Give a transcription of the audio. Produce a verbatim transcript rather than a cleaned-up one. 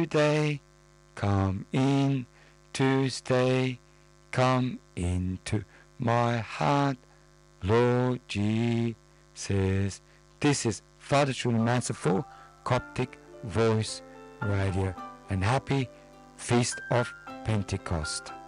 today. Come in to stay. Come into my heart, Lord Jesus. This is Father Truly Merciful Coptic Voice Radio, and happy Feast of Pentecost.